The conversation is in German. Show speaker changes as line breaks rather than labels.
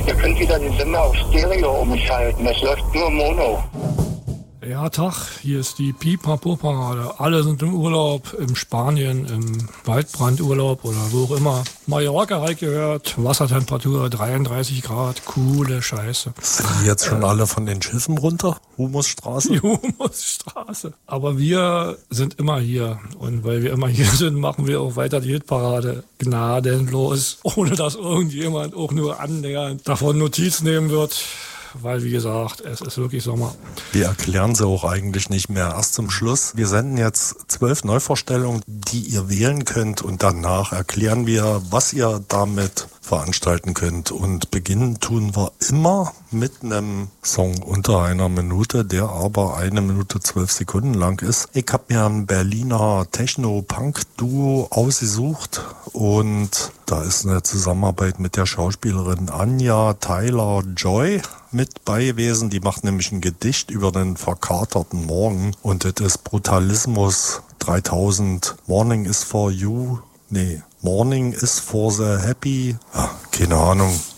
Ihr könnt wieder den Sender auf Stereo umschalten. Das läuft nur Mono.
Ja, Tag, hier ist die Pipapo-Parade. Alle sind im Urlaub, in Spanien, im Waldbrandurlaub oder wo auch immer. Mallorca halt gehört, Wassertemperatur 33 Grad, coole Scheiße.
Sind die jetzt schon alle von den Schiffen runter? Humusstraße?
Die Humusstraße. Aber wir sind immer hier. Und weil wir immer hier sind, machen wir auch weiter die Hitparade gnadenlos, ohne dass irgendjemand auch nur annähernd davon Notiz nehmen wird. Weil, wie gesagt, es ist wirklich Sommer.
Wir erklären sie auch eigentlich nicht mehr. Erst zum Schluss. Wir senden jetzt 12 Neuvorstellungen, die ihr wählen könnt. Und danach erklären wir, was ihr damit veranstalten könnt. Und beginnen tun wir immer mit einem Song unter einer Minute, der aber 1 Minute 12 Sekunden lang ist. Ich habe mir ein Berliner Techno-Punk-Duo ausgesucht und da ist eine Zusammenarbeit mit der Schauspielerin Anja Tyler-Joy mit bei gewesen. Die macht nämlich ein Gedicht über den verkaterten Morgen und das ist Brutalismus 3000. Morning is for the happy. Ja, keine Ahnung.